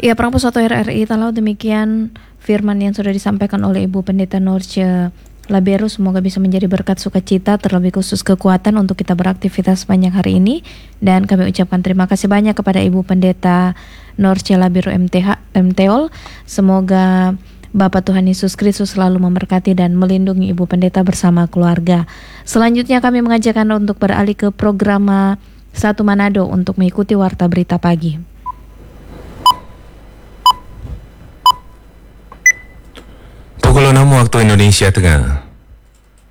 Ya, Prangpus atau RRI Talau, demikian firman yang sudah disampaikan oleh Ibu Pendeta Norce Laberu. Semoga bisa menjadi berkat sukacita, terlebih khusus kekuatan untuk kita beraktivitas sepanjang hari ini. Dan kami ucapkan terima kasih banyak kepada Ibu Pendeta Norce Laberu MTOL. Semoga Bapa Tuhan Yesus Kristus selalu memberkati dan melindungi Ibu Pendeta bersama keluarga. Selanjutnya kami mengajak Anda untuk beralih ke program Satu Manado untuk mengikuti Warta Berita Pagi. Pukul 6 waktu Indonesia Tengah.